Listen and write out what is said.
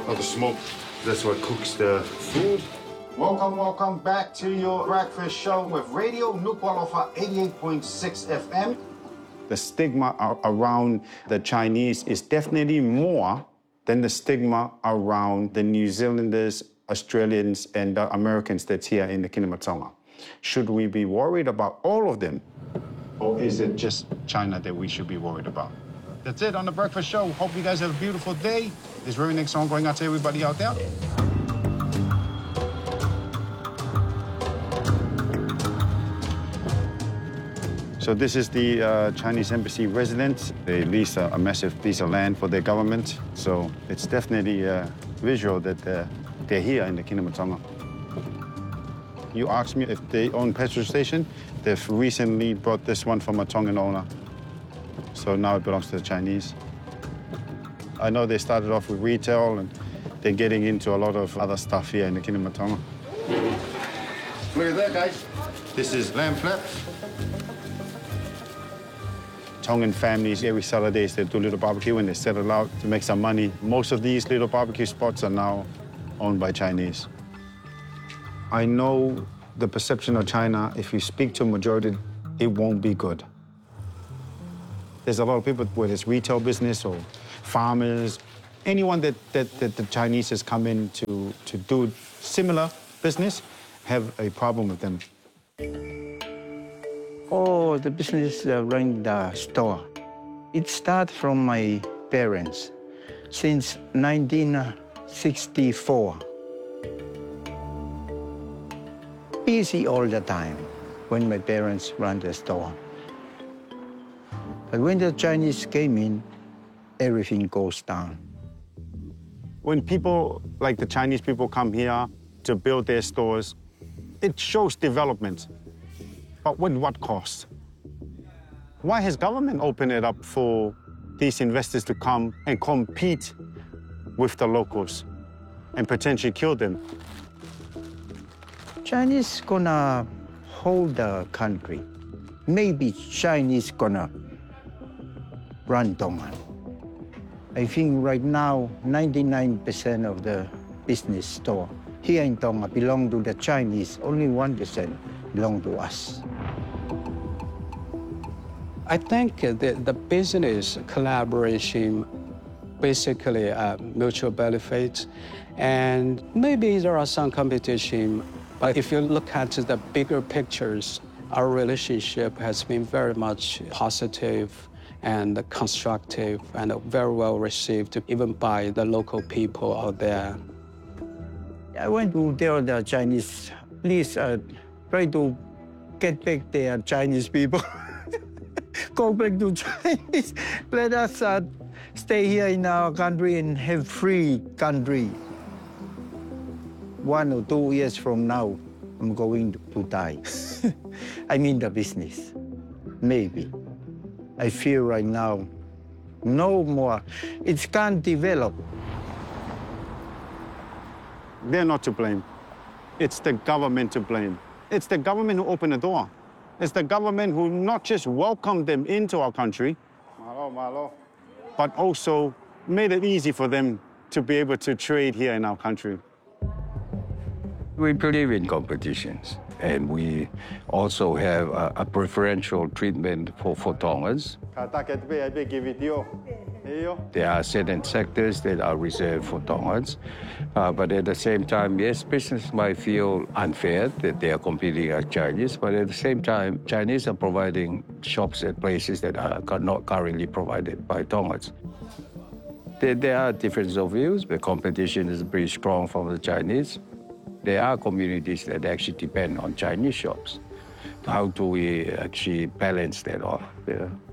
Oh, the smoke, that's what cooks the food. Welcome back to your breakfast show with Radio Nuku'alofa 88.6 FM. The stigma around the Chinese is definitely more than the stigma around the New Zealanders, Australians, and the Americans that's here in the Kingdom of Tonga. Should we be worried about all of them? Or is it just China that we should be worried about? That's it on The Breakfast Show. Hope you guys have a beautiful day. This very next song going out to everybody out there. So this is the Chinese embassy residence. They lease a massive piece of land for their government. So it's definitely visual that they're here in the Kingdom of Tonga. You asked me if they own petrol station. They've recently bought this one from a Tongan owner. So now it belongs to the Chinese. I know they started off with retail and they're getting into a lot of other stuff here in the Kingdom of Tonga. Look at that, guys. This is lamb flaps. Tongan families, every Saturdays, they do a little barbecue and they set it out to make some money. Most of these little barbecue spots are now owned by Chinese. I know the perception of China, if you speak to a majority, it won't be good. There's a lot of people, whether it's retail business or farmers, anyone that the Chinese has come in to do similar business, have a problem with them. Oh, the business running the store. It started from my parents since 1964. Busy all the time when my parents ran the store. But when the Chinese came in, everything goes down. When people like the Chinese people come here to build their stores, it shows development. But with what cost? Why has government opened it up for these investors to come and compete with the locals and potentially kill them? Chinese gonna hold the country. Maybe Chinese gonna run Tonga. I think right now, 99% of the business store here in Tonga belong to the Chinese. Only 1% belong to us. I think the business collaboration, basically mutual benefits, and maybe there are some competition, but if you look at the bigger pictures, our relationship has been very much positive and constructive and very well received even by the local people out there. I went to tell the Chinese, please try to get back their Chinese people. Go back to Chinese. Let us stay here in our country and have free country. 1 or 2 years from now, I'm going to die. I mean the business, maybe. I feel right now, no more. It can't develop. They're not to blame. It's the government to blame. It's the government who opened the door. It's the government who not just welcomed them into our country, but also made it easy for them to be able to trade here in our country. We believe in competitions, and we also have a preferential treatment for Tongans. There are certain sectors that are reserved for Tongans, but at the same time, yes, business might feel unfair that they are competing with Chinese, but at the same time, Chinese are providing shops at places that are not currently provided by Tongans. There are differences of views, but competition is pretty strong from the Chinese. There are communities that actually depend on Chinese shops. How do we actually balance that off? Yeah.